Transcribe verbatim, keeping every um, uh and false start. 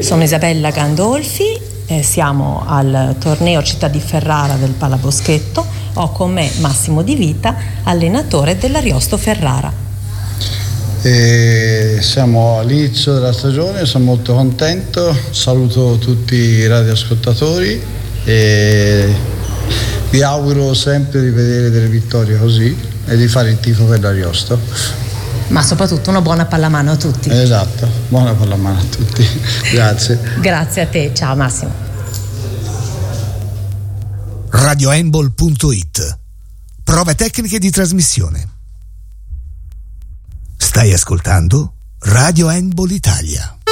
Sono Isabella Gandolfi, eh, siamo al torneo Città di Ferrara del Palaboschetto. Ho con me Massimo Di Vita, allenatore dell'Ariosto Ferrara. E siamo all'inizio della stagione, sono molto contento, saluto tutti i radioascoltatori e vi auguro sempre di vedere delle vittorie così e di fare il tifo per l'Ariosto. Ma soprattutto una buona pallamano a tutti. Esatto, buona pallamano a tutti. Grazie. Grazie a te, ciao Massimo. radio handball punto it. Prove tecniche di trasmissione. Stai ascoltando Radio Handball Italia.